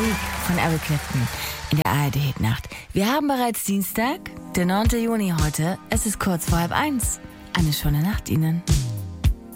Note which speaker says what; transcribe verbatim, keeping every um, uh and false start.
Speaker 1: Musik von Eric Clapton in der A R D-Hitnacht. Wir haben bereits Dienstag, der neunten Juni heute. Es ist kurz vor halb eins. Eine schöne Nacht Ihnen.